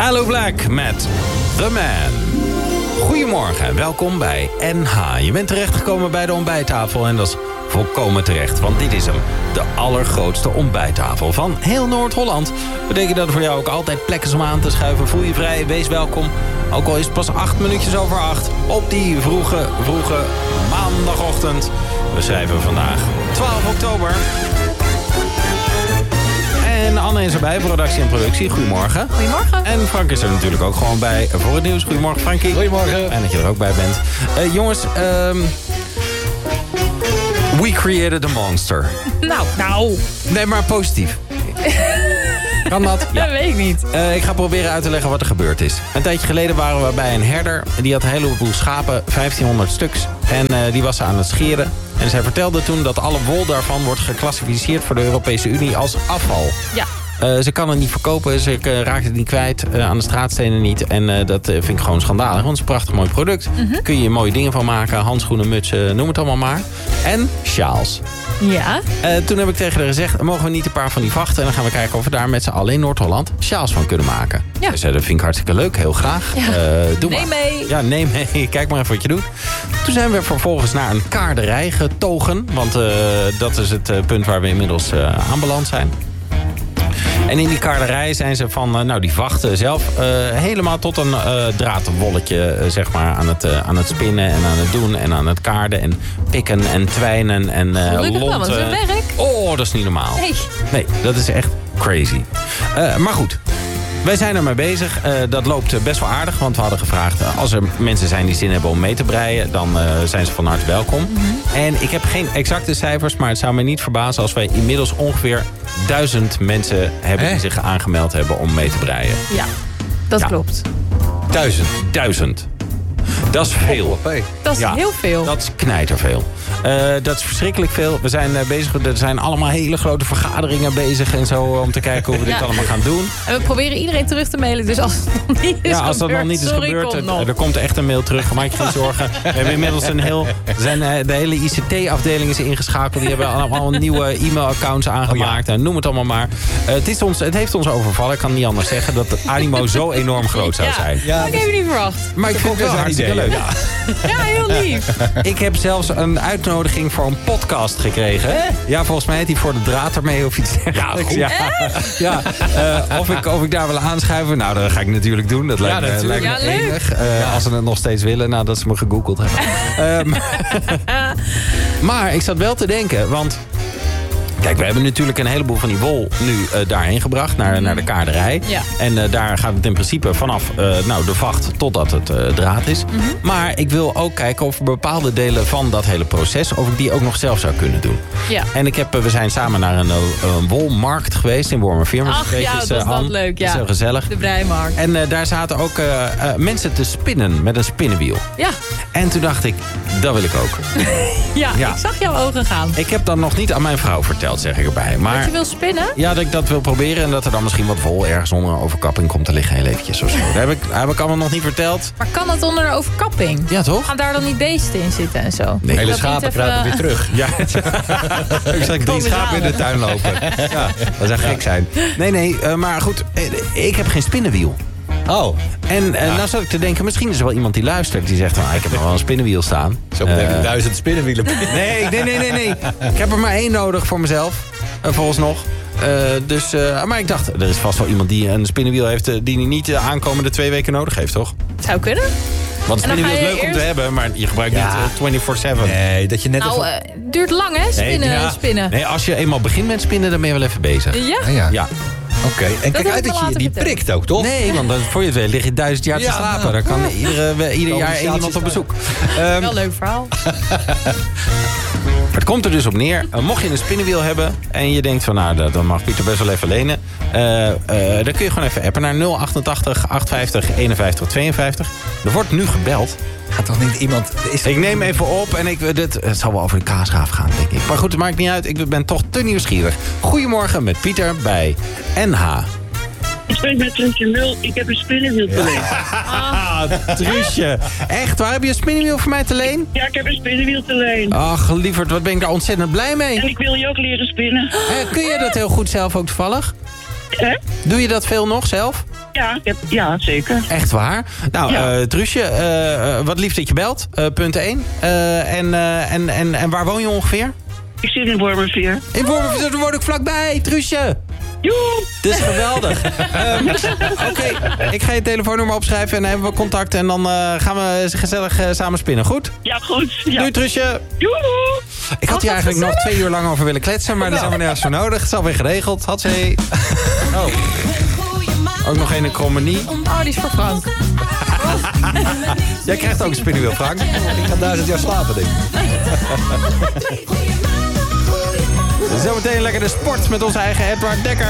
Aloe Blacc met The Man. Goedemorgen en welkom bij NH. Je bent terechtgekomen bij de ontbijttafel en dat is volkomen terecht. Want dit is hem, de allergrootste ontbijttafel van heel Noord-Holland. Betekent dat er voor jou ook altijd plek is om aan te schuiven. Voel je vrij, wees welkom. Ook al is het pas 8 minuutjes over 8 op die vroege maandagochtend. We schrijven vandaag 12 oktober. En Anne is erbij voor redactie en productie. Goedemorgen. Goedemorgen. En Frank is er natuurlijk ook gewoon bij voor het nieuws. Goedemorgen, Frankie. Goedemorgen. En dat je er ook bij bent. Jongens, we created a monster. Nou. Nee, maar positief. Kan dat? Ja. Dat weet ik niet. Ik ga proberen uit te leggen wat er gebeurd is. Een tijdje geleden waren we bij een herder. Die had een heleboel schapen, 1500 stuks. En die was ze aan het scheren. En zij vertelde toen dat alle wol daarvan wordt geclassificeerd voor de Europese Unie als afval. Ja. Ze kan het niet verkopen, ze raakt het niet kwijt, aan de straatstenen niet. En dat vind ik gewoon schandalig, want het is een prachtig mooi product. Kun je mooie dingen van maken, handschoenen, mutsen, noem het allemaal maar. En sjaals. Ja. Toen heb ik tegen haar gezegd, mogen we niet een paar van die vachten? En dan gaan we kijken of we daar met z'n allen in Noord-Holland sjaals van kunnen maken. Ja. Dus dat vind ik hartstikke leuk, heel graag. Ja. Doe neem maar. mee. Ja, neem mee. Kijk maar even wat je doet. Toen zijn we vervolgens naar een kaarderij getogen. Want dat is het punt waar we inmiddels aanbeland zijn. En in die kaarderij zijn ze van die vachten zelf helemaal tot een draadwolletje zeg maar aan het spinnen en aan het doen en aan het kaarden en pikken en twijnen en Gelukkig wel, want het is hun werk. Oh, dat is niet normaal. Nee, dat is echt crazy. Maar goed. Wij zijn er mee bezig. Dat loopt best wel aardig, want we hadden gevraagd... als er mensen zijn die zin hebben om mee te breien... dan zijn ze van harte welkom. En ik heb geen exacte cijfers... maar het zou me niet verbazen als wij inmiddels ongeveer 1000 mensen hebben... die zich aangemeld hebben om mee te breien. Ja, dat klopt. 1000. Dat is veel. Dat is heel veel. Dat is knijterveel. Dat is verschrikkelijk veel. We zijn bezig, er zijn allemaal hele grote vergaderingen bezig en zo... om te kijken hoe we dit allemaal gaan doen. En we proberen iedereen terug te mailen, dus als het nog niet is gebeurd... als dat nog niet is gebeurd, er komt echt een mail terug. Maak je geen zorgen. We hebben inmiddels de hele ICT-afdeling is ingeschakeld. Die hebben allemaal nieuwe e-mailaccounts aangemaakt. En noem het allemaal maar. Het heeft ons overvallen. Ik kan niet anders zeggen dat het animo zo enorm groot zou zijn. Ja, dat heb ik even niet verwacht. Maar ik vind het wel hartstikke leuk. Ja, heel lief. Ik heb zelfs een uitnodiging voor een podcast gekregen. Ja, volgens mij heet hij Voor de Draad ermee of iets dergelijks. Of ik daar wil aanschuiven. Nou, dat ga ik natuurlijk doen. Dat lijkt me enig. Als ze het nog steeds willen, dat ze me gegoogeld hebben. Maar ik zat wel te denken, want... Kijk, we hebben natuurlijk een heleboel van die wol nu daarheen gebracht, naar de kaarderij. Ja. En daar gaat het in principe vanaf de vacht totdat het draad is. Maar ik wil ook kijken of bepaalde delen van dat hele proces, of ik die ook nog zelf zou kunnen doen. Ja. En we zijn samen naar een wolmarkt geweest in Wormerveer. Ach ja, dat was dat leuk. Ja. Dat is heel gezellig. De breimarkt. En daar zaten ook mensen te spinnen met een spinnenwiel. Ja. En toen dacht ik, dat wil ik ook. Ja, ik zag jouw ogen gaan. Ik heb dat nog niet aan mijn vrouw verteld, zeg ik erbij. Maar dat je wil spinnen? Ja, dat ik dat wil proberen. En dat er dan misschien wat wol ergens onder een overkapping komt te liggen. Heel eventjes of zo. Dat heb ik allemaal nog niet verteld. Maar kan het onder een overkapping? Ja, toch? Gaan daar dan niet beesten in zitten en zo? Nee. Hele schapen kruipen weer terug. Ja. Ik zag 3 schapen in de tuin lopen. Ja, dat zou gek zijn. Nee, maar goed. Ik heb geen spinnenwiel. Oh. En nou zat ik te denken, misschien is er wel iemand die luistert. Die zegt, ik heb nog wel een spinnenwiel staan. Zo meteen 1000 spinnenwielen. Nee. Ik heb er maar 1 nodig voor mezelf. Vooralsnog. Maar ik dacht, er is vast wel iemand die een spinnenwiel heeft... die niet aankomende 2 weken nodig heeft, toch? Zou kunnen. Want een spinnenwiel is leuk om te hebben, maar je gebruikt niet 24/7. Nee, dat je net... duurt lang, hè, spinnen. Nee, als je eenmaal begint met spinnen, dan ben je wel even bezig. Ja? Oké, en kijk uit dat je die prikt ook, toch? Nee, want voor je het weet lig je 1000 jaar te slapen. Dan kan ieder jaar 1 iemand op bezoek. Wel een leuk verhaal. Het komt er dus op neer. Mocht je een spinnenwiel hebben en je denkt van dan mag Pieter best wel even lenen. Dan kun je gewoon even appen naar 088 850 51 52. Er wordt nu gebeld. Gaat toch niet iemand... Ik neem even op en het zal wel over de kaasraaf gaan, denk ik. Maar goed, het maakt niet uit. Ik ben toch te nieuwsgierig. Goedemorgen met Pieter bij NH. Ik spreek met Truusje Mul. Ik heb een spinnenwiel te leen. Truusje. Echt, waar heb je een spinnenwiel voor mij te leen? Ja, ik heb een spinnenwiel te leen. Ach, lieverd, wat ben ik daar ontzettend blij mee. En ik wil je ook leren spinnen. Kun je dat heel goed zelf ook toevallig? Doe je dat veel nog zelf? Ja, zeker. Echt waar? Nou, Truusje, wat lief dat je belt. Punt 1. En waar woon je ongeveer? Ik zit in Wormerveer. In Wormerveer, daar word ik vlakbij, Truusje. Joe! Dit is geweldig. Oké, ik ga je telefoonnummer opschrijven en dan hebben we contact. En dan gaan we gezellig samen spinnen, goed? Ja, goed. Ja. Doei, Truusje. Joehoe! Ik had hier eigenlijk nog 2 uur lang over willen kletsen, maar daar zijn we nergens voor nodig. Het is alweer geregeld. Hatzee. Oh. Ook nog een krommenie. Oh, die is voor Frank. Jij krijgt ook een spinnewiel, Frank. Ik ga 1000 jaar slapen, denk ik. Zometeen lekker de sport met onze eigen Edward Dekker.